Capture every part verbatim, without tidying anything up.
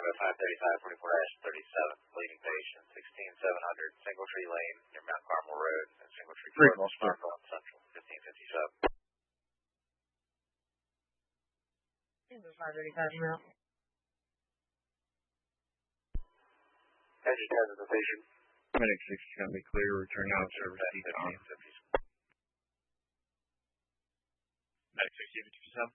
by five thirty-five, forty-four thirty-seven, bleeding patient, sixteen seven hundred, Single Tree Lane, near Mount Carmel Road, and Single Tree Court, Smartphone Central, fifteen fifty-seven. five thirty-five Mount. Engine ten is the patient. Medic six is going to be clear, returning officer, receipt on. Medic sixteen fifty-seven.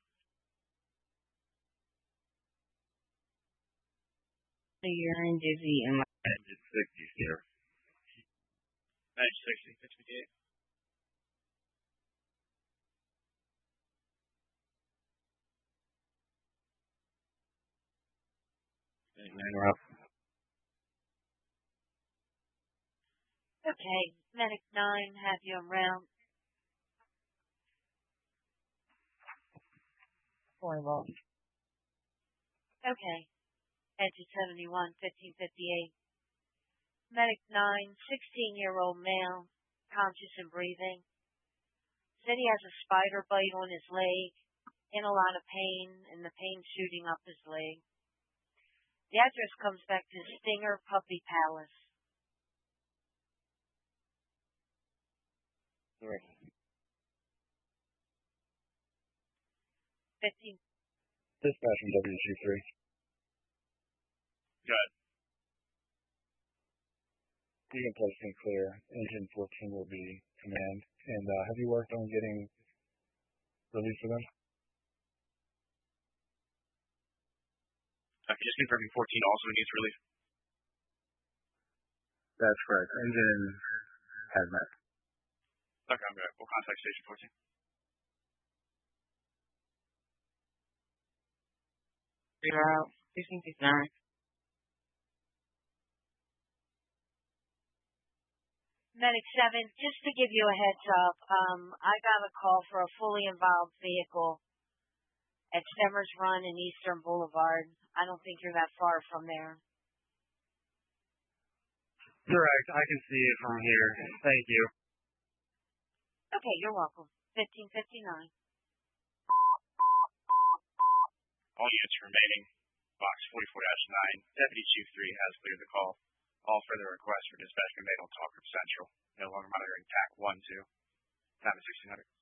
The urine dizzy and my Engine sixty is here. Medic sixty fifty-eight. Medic nine, we're up. Okay, Medic nine, have you en route. four volt. Okay. Engine seventy-one, fifteen fifty-eight. Medic nine, sixteen-year-old male, conscious and breathing. Said he has a spider bite on his leg, in a lot of pain, and the pain shooting up his leg. The address comes back to Stinger Puppy Palace. Right. fifteen. Dispatch from W G three. Good. You can place and clear. Engine fourteen will be command. And uh, have you worked on getting release for them? I can just confirm fourteen also needs relief. That's correct. Engine hazmat. Okay, I'm good. We'll contact station fourteen. You're out. sixteen fifty-nine. Medic seven, just to give you a heads up, um, I got a call for a fully involved vehicle at Stemmers Run and Eastern Boulevard. I don't think you're that far from there. Correct. I can see it from here. Thank you. Okay, you're welcome. fifteen fifty-nine. All units remaining. Box forty-four dash nine. Deputy Chief three has cleared the call. All further requests for dispatch can be made on Talker Central. No longer monitoring T A C one two. Time is sixteen hundred.